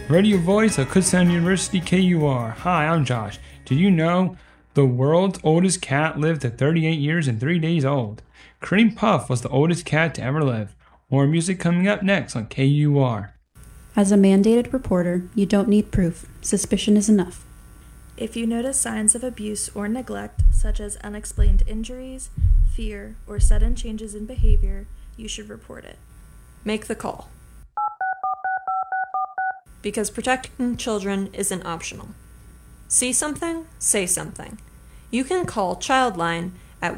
Radio voice of Kutztown University KUR. Hi, I'm Josh. Did you know the world's oldest cat lived to 38 years and 3 days old? Cream Puff was the oldest cat to ever live. More music coming up next on KUR. As a mandated reporter, you don't need proof. Suspicion is enough. If you notice signs of abuse or neglect, such as unexplained injuries, fear, or sudden changes in behavior, you should report it. Make the call. Because protecting children isn't optional. See something? Say something. You can call Childline at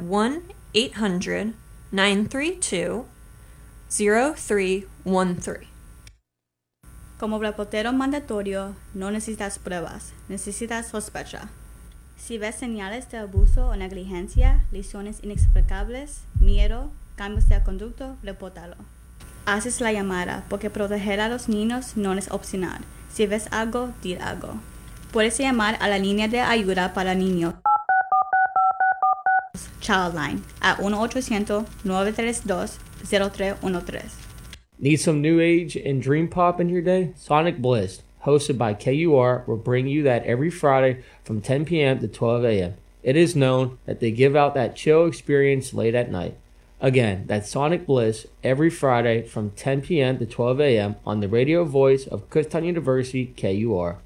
1-800-932-0313. Como reportero mandatorio, no necesitas pruebas, necesitas sospecha. Si ves señales de abuso o negligencia, lesiones inexplicables, miedo, cambios de conducta, repórtalo. Haces la llamada porque proteger a los niños no es opcional. Si ves algo, di algo. Puedes llamar a la línea de ayuda para niños Childline at 1-800-932-0313. Need some new age and dream pop in your day? Sonic Bliss, hosted by KUR, will bring you that every Friday from 10 p.m. to 12 a.m. It is known that they give out that chill experience late at night. Again, that's Sonic Bliss every Friday from 10 p.m. to 12 a.m. on the radio voice of Kutztown University KUR.